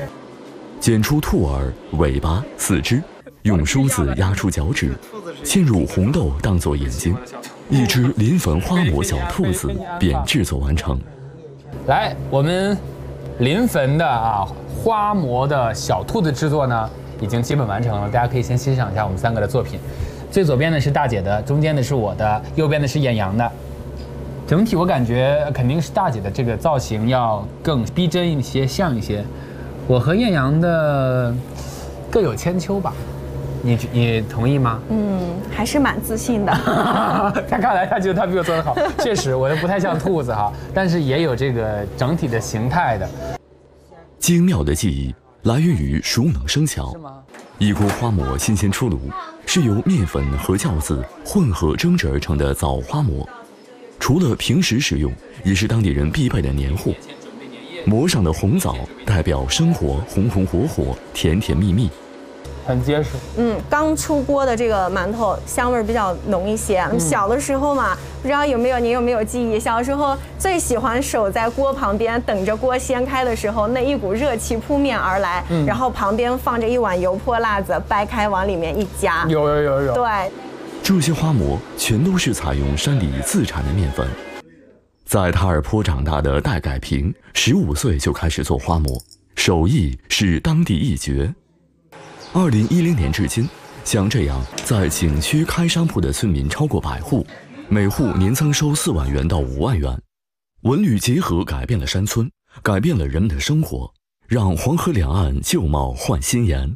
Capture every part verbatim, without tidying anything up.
剪出兔耳、尾巴、四肢，用梳子压出脚趾，嵌入红豆当作眼睛，一只临汾花模小兔子便制作完成。 来，我们临汾的啊花模的小兔子制作呢，已经基本完成了。大家可以先欣赏一下我们三个的作品。最左边的是大姐的，中间的是我的，右边的是艳阳的。整体我感觉肯定是大姐的这个造型要更逼真一些，像一些。我和艳阳的各有千秋吧，你你同意吗？ 嗯，还是蛮自信的。 他看来他觉得他比我做得好，确实我又不太像兔子哈，但是也有这个整体的形态的。 精妙的技艺来源于熟能生巧。一锅花模新鲜出炉，是由面粉和酵子混合蒸制而成的枣花模。除了平时使用，也是当地人必备的年货。模上的红枣代表生活红红火火、甜甜蜜蜜， 很结实。 嗯，刚出锅的这个馒头香味比较浓一些。嗯、小的时候嘛，不知道有没有您有没有记忆？小时候最喜欢守在锅旁边，等着锅掀开的时候，那一股热气扑面而来，嗯、然后旁边放着一碗油泼辣子，掰开往里面一夹。 有有有有。 对， 这些花模全都是采用山里自产的面粉。在塔尔坡长大的戴改平，十五岁就开始做花模，手艺是当地一绝。二零一零年至今，像这样在景区开商铺的村民超过百户，每户年增收四万元到五万元。文旅结合改变了山村，改变了人们的生活，让黄河两岸旧貌换新颜。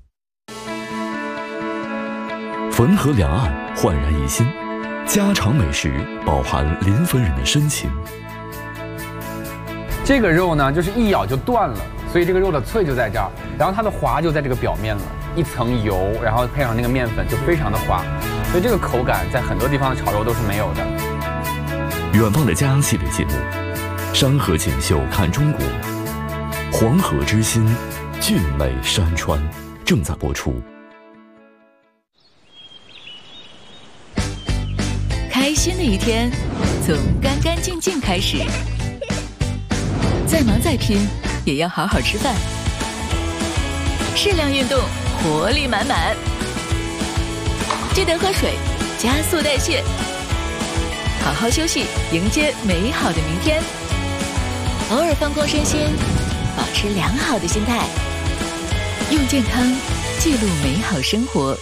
汾河两岸焕然一新，家常美食饱含临汾人的深情。 这个肉呢，就是一咬就断了，所以这个肉的脆就在这儿，然后它的滑就在这个表面了，一层油，然后配上那个面粉就非常的滑，所以这个口感在很多地方的炒肉都是没有的。 远方的家系列节目，山河锦绣看中国，黄河之心，俊美山川正在播出。 开心的一天，从干干净净开始。再忙再拼，也要好好吃饭。适量运动，活力满满。记得喝水，加速代谢。好好休息，迎接美好的明天。偶尔放空身心，保持良好的心态。用健康记录美好生活。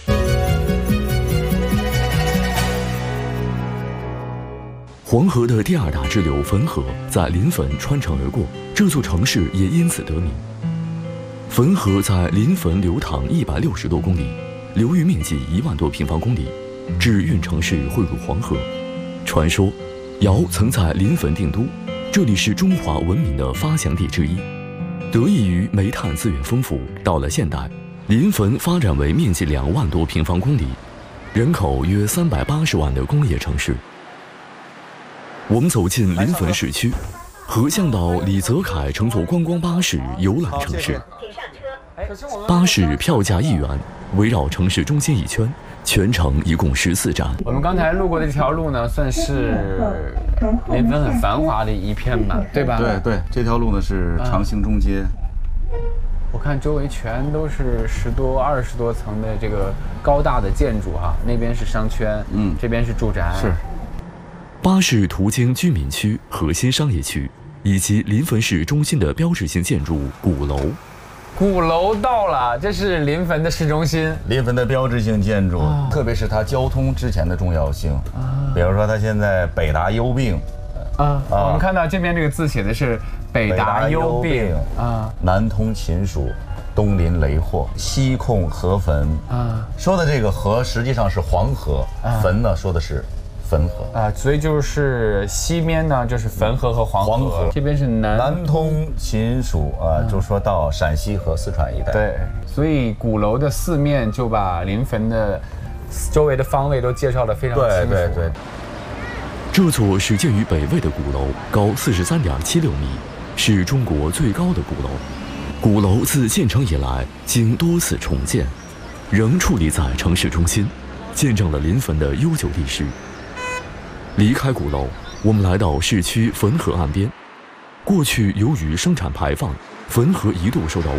黄河的第二大支流汾河在临汾穿城而过，这座城市也因此得名。汾河在临汾流淌一百六十多公里，流域面积一万多平方公里，至运城市汇入黄河。传说，尧曾在临汾定都，这里是中华文明的发祥地之一。得益于煤炭资源丰富，到了现代，临汾发展为面积两万多平方公里，人口约三百八十万的工业城市。我们走进临汾市区，和向导李泽楷乘坐观光巴士游览城市。巴士票价一元，围绕城市中心一圈，全程一共十四站。 我们刚才路过的这条路呢，算是临汾很繁华的一片吧，对吧？ 对对，这条路呢是长兴中街。 我看周围全都是十多、二十多层的这个高大的建筑哈，那边是商圈，嗯，这边是住宅。 是。 巴士途经居民区、核心商业区，以及临汾市中心的标志性建筑鼓楼。 鼓楼到了，这是临汾的市中心， 临汾的标志性建筑，哦、特别是它交通之前的重要性。啊、比如说，它现在北达优并， 啊，啊我们看到这边这个字写的是北达优并啊，南通秦蜀，东临雷霍，西控河汾啊。说的这个河实际上是黄河，啊、汾呢说的是汾河啊，所以就是西边呢就是汾河和黄河，黄河这边是南南通秦蜀啊，嗯、就说到陕西和四川一带。 对，所以鼓楼的四面就把临汾的周围的方位都介绍得非常清楚。 对对对。 这座始建于北魏的鼓楼高四十三点七六米，是中国最高的鼓楼。鼓楼自建成以来，经多次重建，仍矗立在城市中心，见证了临汾的悠久历史。离开鼓楼，我们来到市区汾河岸边。过去由于生产排放，汾河一度受到